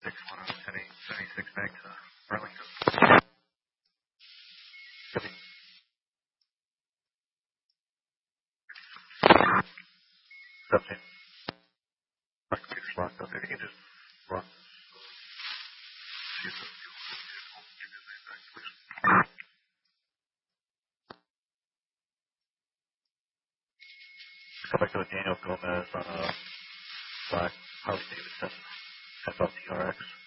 61076 back to Burlington. Subject. Locked up there. You can just run. Come back to the Daniel Gomez on a black Harley Davidson FLTRX.